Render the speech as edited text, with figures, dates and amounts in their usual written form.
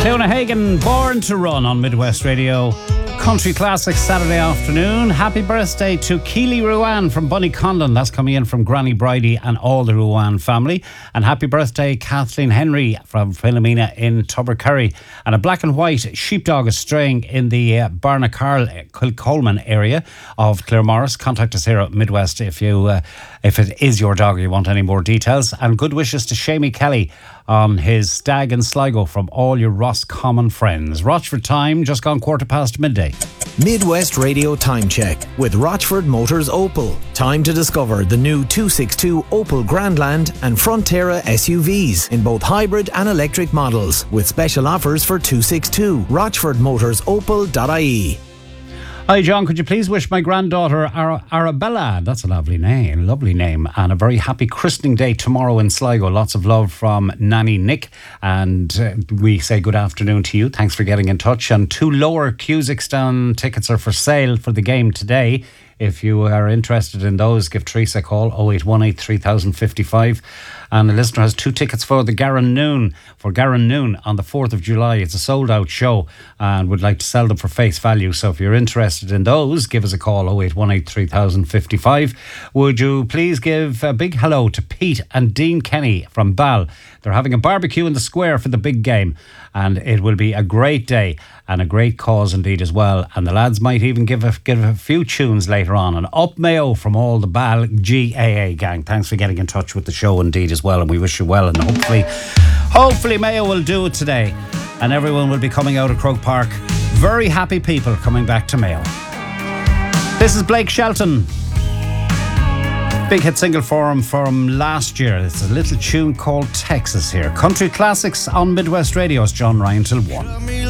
Fiona Hagen, Born to Run on Midwest Radio. Country Classics Saturday afternoon. Happy birthday to Keely Ruan from Bunny Conlon. That's coming in from Granny Bridie and all the Ruan family. And happy birthday Kathleen Henry from Philomena in Tubbercurry. And a black and white sheepdog is straying in the Barnacarl Kilcolman area of Claremorris. Contact us here at Midwest if it is your dog or you want any more details. And good wishes to Shamie Kelly on his stag in Sligo from all your Roscommon friends. Rochford time, just gone midday. Midwest Radio Time Check with Rochford Motors Opel. Time to discover the new 262 Opel Grandland and Frontera SUVs in both hybrid and electric models with special offers for 262. RochfordMotorsOpel.ie. Hi John, could you please wish my granddaughter Arabella, that's a lovely name, and a very happy christening day tomorrow in Sligo. Lots of love from Nanny Nick, and we say good afternoon to you. Thanks for getting in touch. And 2 lower Cusackstown tickets are for sale for the game today. If you are interested in those, give Teresa a call, 0818 3055. And the listener has 2 tickets for the Garran Noon on the 4th of July. It's a sold out show and would like to sell them for face value. So if you're interested in those, give us a call, 0818 3055. Would you please give a big hello to Pete and Dean Kenny from Bal. They're having a barbecue in the square for the big game, and it will be a great day and a great cause indeed as well. And the lads might even give a few tunes later on. And up Mayo from all the Bal GAA gang. Thanks for getting in touch with the show indeed as well, and we wish you well, and hopefully Mayo will do it today and everyone will be coming out of Croke Park. Very happy people coming back to Mayo. This is Blake Shelton. Big hit single for him from last year. It's a little tune called Texas here. Country Classics on Midwest Radio. It's John Ryan till 1.